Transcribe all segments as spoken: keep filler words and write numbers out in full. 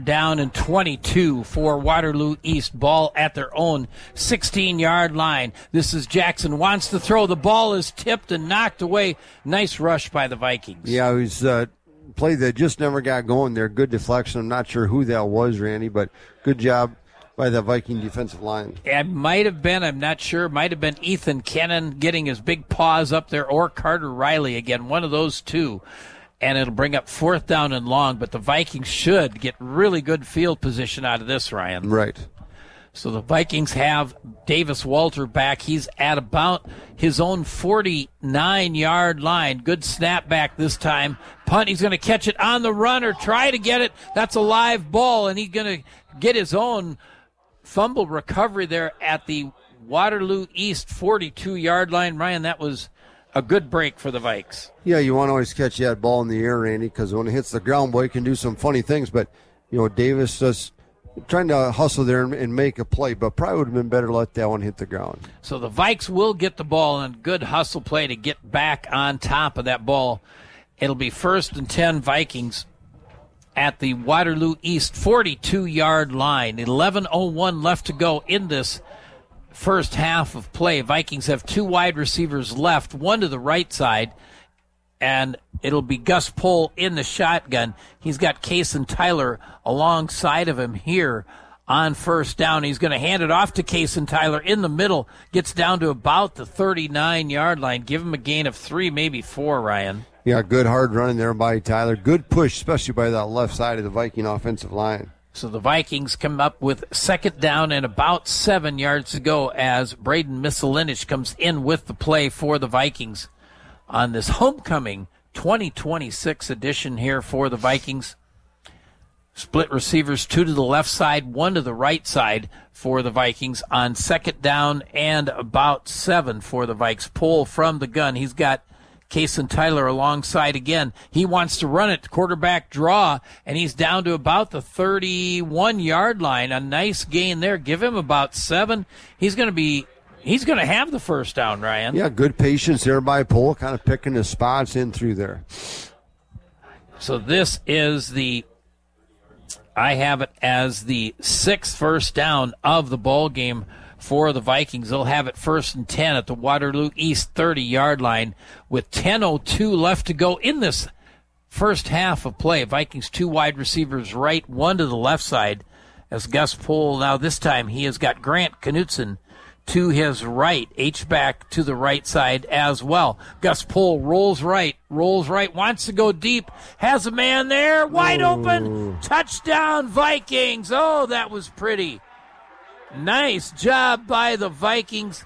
down and twenty-two for Waterloo East. Ball at their own sixteen-yard line. This is Jackson, wants to throw. The ball is tipped and knocked away. Nice rush by the Vikings. Yeah, it was a play that just never got going there. Good deflection. I'm not sure who that was, Randy, but good job by the Viking defensive line. It might have been, I'm not sure, might have been Ethan Kennan getting his big paws up there, or Carter Riley again, one of those two. And it'll bring up fourth down and long, but the Vikings should get really good field position out of this, Ryan. Right. So the Vikings have Davis Walter back. He's at about his own forty-nine-yard line. Good snap back this time. Punt, he's going to catch it on the run or try to get it. That's a live ball, and he's going to get his own fumble recovery there at the Waterloo East forty-two-yard line. Ryan, that was a good break for the Vikes. Yeah, you want to always catch that ball in the air, Randy, because when it hits the ground, boy, it can do some funny things. But, you know, Davis just trying to hustle there and, and make a play, but probably would have been better to let that one hit the ground. So the Vikes will get the ball and good hustle play to get back on top of that ball. It'll be first and ten Vikings at the Waterloo East forty-two-yard line. eleven oh one left to go in this first half of play. Vikings have two wide receivers left, one to the right side, and it'll be Gus Pohl in the shotgun. He's got Cason Tyler alongside of him here on first down. He's going to hand it off to Cason Tyler in the middle, gets down to about the thirty-nine-yard line. Give him a gain of three, maybe four, Ryan. Yeah, good hard running there by Tyler. Good push, especially by that left side of the Viking offensive line. So the Vikings come up with second down and about seven yards to go as Braden Misselinich comes in with the play for the Vikings on this homecoming twenty twenty-six edition here for the Vikings. Split receivers, two to the left side, one to the right side for the Vikings on second down and about seven for the Vikes. Pohl from the gun. He's got Cason Tyler alongside again. He wants to run it, quarterback draw, and he's down to about the thirty-one-yard line. A nice gain there. Give him about seven. He's going to be, he's going to have the first down, Ryan. Yeah, good patience there by Pohl, kind of picking his spots in through there. So this is the, I have it as the sixth first down of the ball game for the Vikings. They'll have it first and ten at the Waterloo East thirty-yard line with ten oh two left to go in this first half of play. Vikings two wide receivers right, one to the left side as Gus Pohl. Now this time he has got Grant Knutson to his right, H-back to the right side as well. Gus Pohl rolls right, rolls right, wants to go deep, has a man there, wide Ooh. open, touchdown Vikings. Oh, that was pretty. Nice job by the Vikings.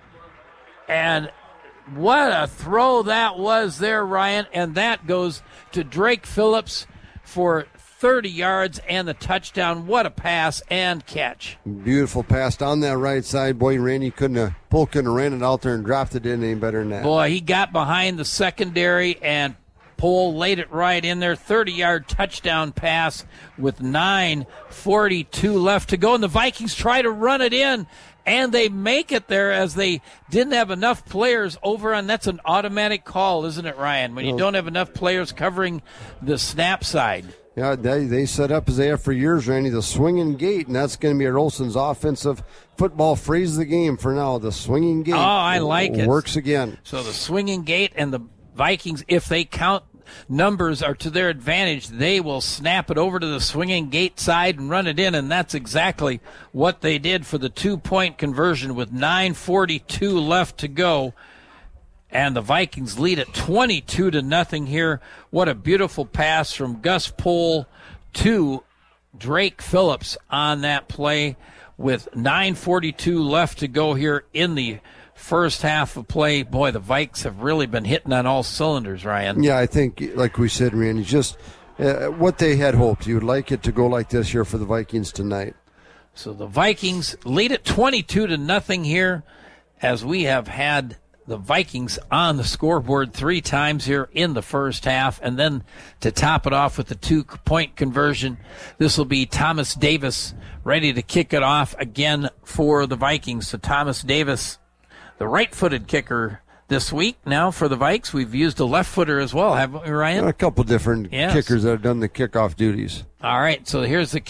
And what a throw that was there, Ryan. And that goes to Drake Phillips for thirty yards and the touchdown. What a pass and catch. Beautiful pass down that right side. Boy, Randy couldn't have, Pohl couldn't have ran it out there and dropped it in any better than that. Boy, he got behind the secondary and Pohl laid it right in there. thirty-yard touchdown pass with nine forty-two left to go. And the Vikings try to run it in, and they make it there as they didn't have enough players over on. That's an automatic call, isn't it, Ryan? When you don't have enough players covering the snap side. Yeah, they, they set up as they have for years, Randy, the swinging gate, and that's going to be Olson's offensive football phrase of the game for now, the swinging gate. Oh, I like it. Works again. So the swinging gate, and the Vikings, if they count numbers are to their advantage, they will snap it over to the swinging gate side and run it in, and that's exactly what they did for the two-point conversion with nine forty-two left to go. And the Vikings lead at twenty-two to nothing here. What a beautiful pass from Gus Pohl to Drake Phillips on that play with nine forty-two left to go here in the first half of play. Boy, the Vikes have really been hitting on all cylinders, Ryan. Yeah, I think, like we said, Randy, just uh, what they had hoped. You would like it to go like this here for the Vikings tonight. So the Vikings lead at twenty-two to nothing here as we have had the Vikings on the scoreboard three times here in the first half. And then to top it off with the two-point conversion, this will be Thomas Davis ready to kick it off again for the Vikings. So Thomas Davis, the right-footed kicker this week. Now for the Vikes, we've used a left-footer as well, haven't we, Ryan? A couple different yes. kickers that have done the kickoff duties. All right, so here's the